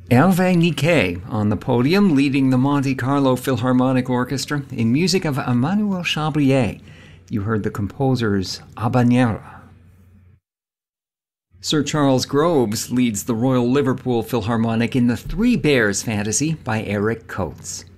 Hervé Niquet on the podium, leading the Monte Carlo Philharmonic Orchestra in music of Emmanuel Chabrier. You heard the composer's Habanera. Sir Charles Groves leads the Royal Liverpool Philharmonic in the Three Bears Fantasy by Eric Coates.